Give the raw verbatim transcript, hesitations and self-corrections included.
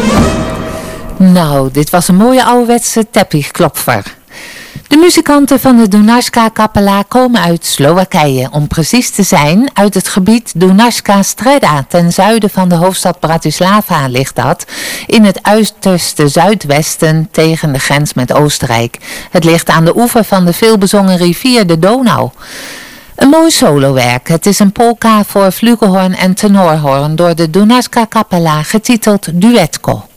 Nou, dit was een mooie ouderwetse teppichklopfer. De muzikanten van de Dunajska Kapela komen uit Slowakije. Om precies te zijn, uit het gebied Dunajska Streda, ten zuiden van de hoofdstad Bratislava ligt dat, in het uiterste zuidwesten tegen de grens met Oostenrijk. Het ligt aan de oever van de veelbezongen rivier de Donau. Een mooi solowerk. Het is een polka voor flugelhorn en tenorhorn door de Dunajska Kapela, getiteld Duetko.